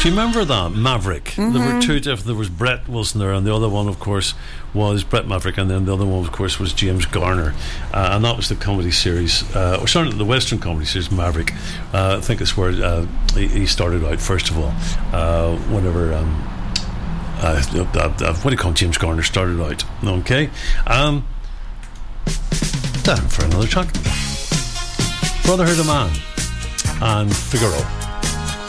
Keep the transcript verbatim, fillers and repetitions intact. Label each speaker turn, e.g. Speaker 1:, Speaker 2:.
Speaker 1: Do you remember that? Maverick. Mm-hmm. There were two different. There was Brett Wilson there, and the other one, of course, was Brett Maverick, and then the other one, of course, was James Garner, uh, and that was the comedy series, uh, or certainly the Western comedy series, Maverick. Uh, I think it's where uh, he, he started out first of all. Uh, whenever, um, uh, uh, what do you call him? James Garner started out. Okay, um, time for another track. Brotherhood of Man and Figaro.